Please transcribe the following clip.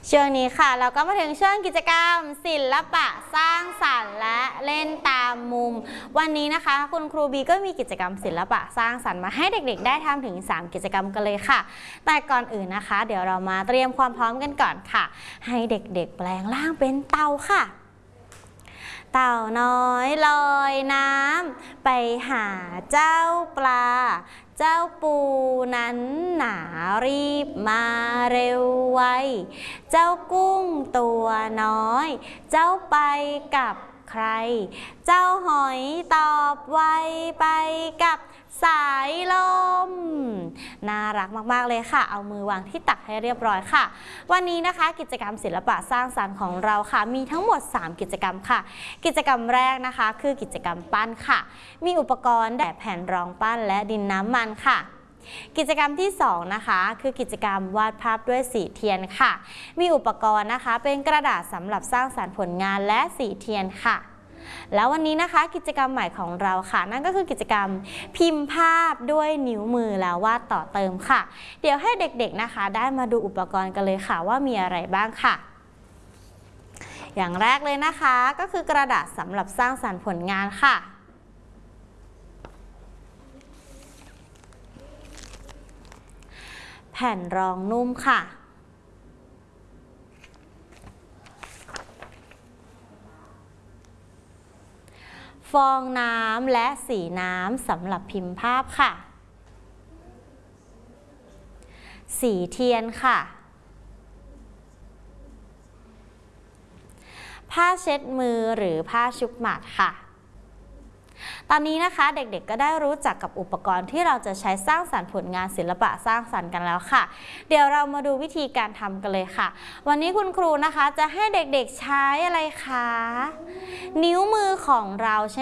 ช่วงนี้ค่ะเราก็มาถึงช่วงกิจกรรมศิลปะสร้างสรรค์และเล่นตามมุมวันนี้นะคะคุณครูบีก็มีกิจกรรมศิลปะสร้างสรรค์มาให้เด็กๆได้ทำถึง3กิจกรรมกันเลยค่ะแต่ก่อนอื่นนะคะเดี๋ยวเรามาเตรียมความพร้อมกันก่อนค่ะให้เด็กๆแปลงร่างเป็นเต่าค่ะเต่าน้อยลอยน้ำไปหาเจ้าปลาเจ้าปูนั้นหนารีบมาเร็วไวเจ้ากุ้งตัวน้อยเจ้าไปกับใครเจ้าหอยตอบไวไปกับสายลมน่ารักมากๆเลยค่ะเอามือวางที่ตักให้เรียบร้อยค่ะวันนี้นะคะกิจกรรมศิลปะสร้างสรรค์ของเราค่ะมีทั้งหมด3กิจกรรมค่ะกิจกรรมแรกนะคะคือกิจกรรมปั้นค่ะมีอุปกรณ์แบบแผ่นรองปั้นและดินน้ำมันค่ะกิจกรรมที่2นะคะคือกิจกรรมวาดภาพด้วยสีเทียนค่ะมีอุปกรณ์นะคะเป็นกระดาษสำหรับสร้างสรรค์ผลงานและสีเทียนค่ะแล้ววันนี้นะคะกิจกรรมใหม่ของเราค่ะนั่นก็คือกิจกรรมพิมพ์ภาพด้วยนิ้วมือแล้ววาดต่อเติมค่ะเดี๋ยวให้เด็กๆนะคะได้มาดูอุปกรณ์กันเลยค่ะว่ามีอะไรบ้างค่ะอย่างแรกเลยนะคะก็คือกระดาษสำหรับสร้างสรรค์ผลงานค่ะแผ่นรองนุ่มค่ะฟองน้ำและสีน้ำสำหรับพิมพ์ภาพค่ะสีเทียนค่ะผ้าเช็ดมือหรือผ้าชุบหมัดค่ะตอนนี้นะคะเด็กๆก็ได้รู้จักกับอุปกรณ์ที่เราจะใช้สร้างสรรค์ผลงานศิลปะสร้างสรรค์กันแล้วค่ะเดี๋ยวเรามาดูวิธีการทำกันเลยค่ะวันนี้คุณครูนะคะจะให้เด็กๆใช้อะไรคะนิ้วมือของเรา